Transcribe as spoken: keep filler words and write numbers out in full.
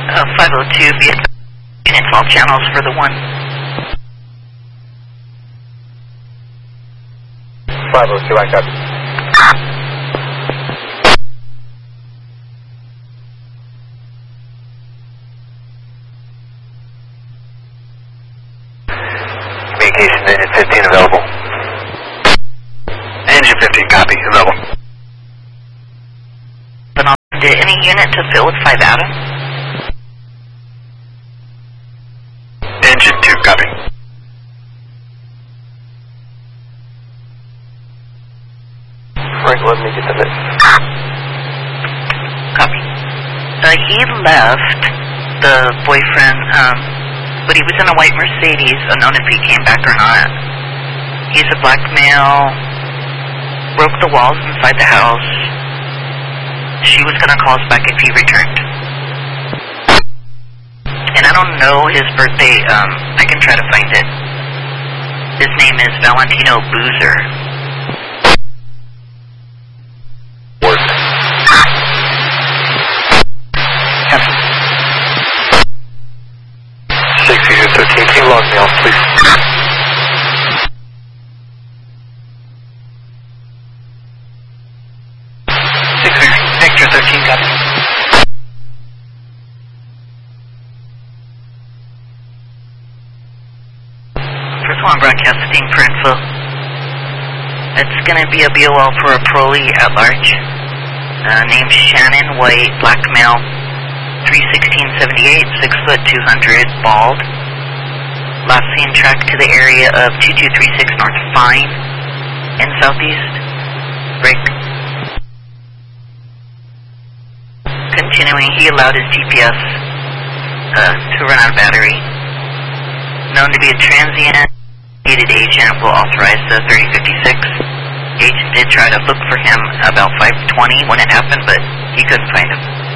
Uh, five oh two, Vietnam. Units all channels for the one. five oh two, I copy. Communication, engine fifteen available. Engine fifteen, copy, available. Did any unit to fill with five Adam? Engine two, copy. Frank, let me get the list. Copy. Uh, he left the boyfriend, um, but he was in a white Mercedes, unknown if he came back or not. He's a black male, broke the walls inside the house. She was going to call us back if he returned. And I don't know his birthday. Um, I can try to find it. His name is Valentino Boozer. Word. six zero thirteen, can you log me off, please? Victor thirteen, copy. First one broadcasting for info. It's going to be a B O L for a parolee at large. Uh, named Shannon White, black male, three sixteen seventy-eight, six foot two hundred, bald. Last seen tracked to the area of two two three six North Fine in southeast. Break. Continuing, he allowed his G P S uh, to run out of battery. Known to be a transient, gated agent will authorize the thirty fifty-six. Agent did try to look for him about five twenty when it happened, but he couldn't find him.